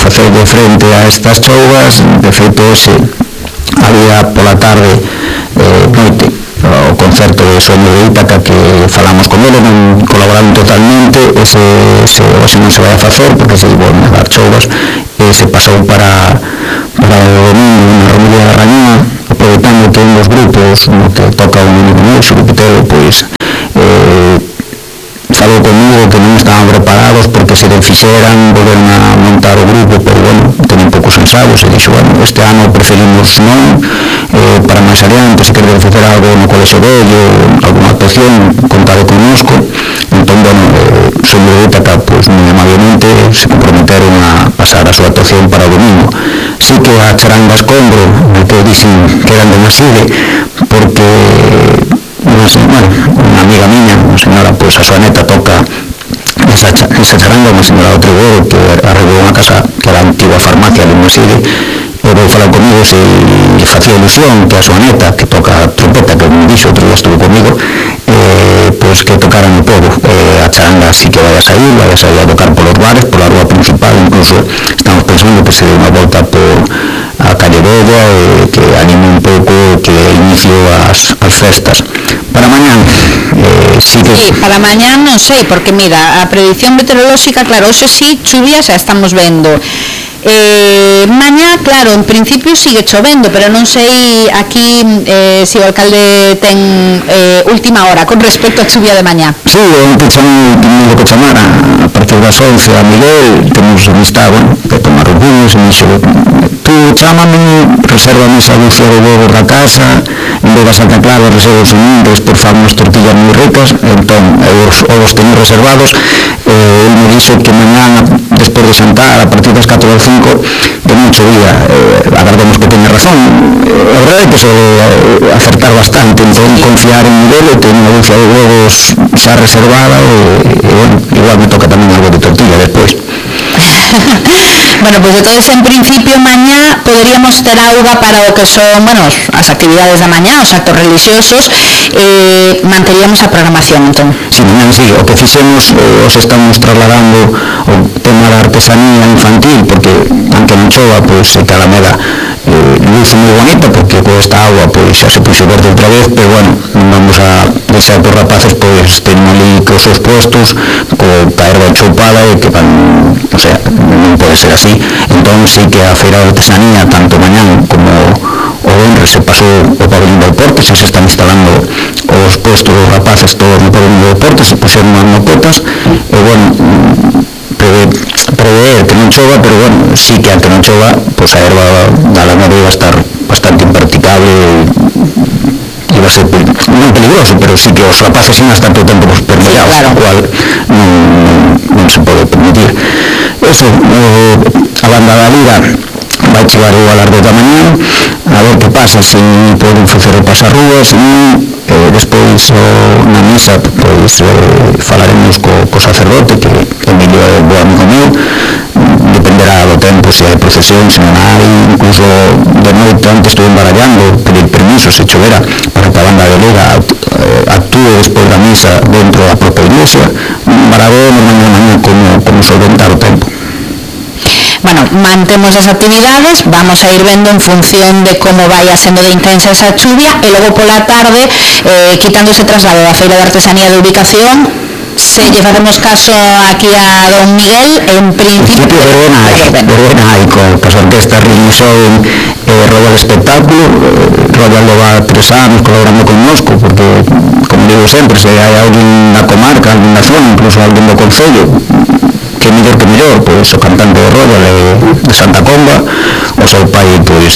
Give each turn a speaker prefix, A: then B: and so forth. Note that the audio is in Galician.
A: facer de frente a estas chouvas. De feito, había pola tarde noite o concerto de Soño de Ítaca, que falamos con ele, non colaboraron totalmente. Ese non se vai a facer porque se volven a dar chouvas, e se pasou para o domingo na Romería da Raña, aproveitando que un dos grupos no que toca un amigo meu, Xurupitero, pois falou comigo que non estaban preparados porque se fixeran, volveron a montar o grupo, pero bueno, teñen poucos ensaios, e dixo, bueno, este ano preferimos non, para máis adiante, se querer facer algo no Colexio Vello, alguna actuación, contade connosco. Entón, bueno, Soño de Ítaca, pois moi amablemente se comprometeron a pasar a súa actuación para o domingo. Sí que a charanga Escombro, que dixen que eran de Maside, porque unha amiga miña, unha señora, pois a súa neta toca esa charanga, unha señora do Trigueiro que arreglou unha casa que era a antigua farmacia de Maside, e vou falar comigo se lle facía ilusión que a súa neta, que toca a trompeta, que me dixo outro día estuvo comigo, pois que tocaran o povo. A charanga sí que vai a sair a tocar polos bares, pola rúa principal, incluso estamos pensando que se dé unha volta por a calle Bella, que anime un pouco, que inicio as festas. Para mañán, sí que...
B: Sí, para mañán non sei, porque mira, a predicción meteorolóxica, claro, hoxe sí, chuvia xa estamos vendo. Mañá, claro, en principio sigue chovendo, pero non sei aquí se o alcalde ten última hora con respecto a chuvia de mañá.
A: Sí, onte chamei que chamar a partir das 11 a Miguel, temos amistad, bueno, de tomar os viños, e me dixo, tú chámame, resérvame esa dulce de huevos da casa, en vez da Santa Clara reservo os humildes, por favor, unas tortillas moi ricas. Entón, os teño reservados. Ele me dixo que mañá, despois de xantar, a partir das 4 ou 5, de non chovía. Agardemos que teña razón. A verdade é que se acertar bastante, entón confiar en Miguel, e teño unha dulce de huevos xa reservada, e bueno, igual me toca tamén algo de tortilla despois.
B: Bueno, pues entonces en principio mañá poderíamos ter auga para o que son, bueno, as actividades da mañá, os actos religiosos. Manteríamos a programación, entón.
A: Sí, mañá sí, o que fixemos, os estamos trasladando o tema da artesanía infantil, porque aunque non chova, pois que a Alameda luce moi bonita, porque con esta agua pois xa se puxo verde outra vez, pero bueno, non vamos a deixar que os rapaces pois teñen ali que os seus puestos ca erva enchoupada, e que van, o sea, non pode ser así. Entón sí que a feira de artesanía, tanto mañán como o venres, se pasou o pabellón do deporte, xa se están instalando os puestos dos rapaces todos no pabellón do deporte, se puxeron as moquetas, e bueno, prever que non chova, pero bueno, sí que aunque non chova, pois a erva da Alameda iba a estar bastante impracticable, iba a ser non peligroso, pero sí que os rapaces iban a estar todo o tempo permeados, o cual non se pode permitir. Eso, a banda da Lira vai chegar igual ás 10 da mañá, a ver que pasa, se poden facer o pasarrúas, despois na misa pois falaremos co sacerdote, que Emilio é bo amigo meu. Dependerá do tempo, se hai procesión, se non hai. Incluso de noite antes estuve embarallando, pedir permiso se chovera, para que a banda de Liga actúe despois da misa dentro da propia iglesia, para ver mañá como solventar o tempo.
B: Bueno, mantemos as actividades, vamos a ir vendo en función de como vaya sendo de intensa esa chuvia, e logo pola tarde, quitando ese traslado da Feira de Artesanía de Ubicación, se lle facemos caso aquí a don Miguel, en principio
A: verbena hai cos orquestas Ritmo Show, Royal Espectáculo. Royal leva 3 anos colaborando connosco, porque, como digo sempre, se hai alguén na comarca, alguén na zona, incluso alguén do concello, que mellor, pois o cantante de Royal de Santa Comba, o seu pai pois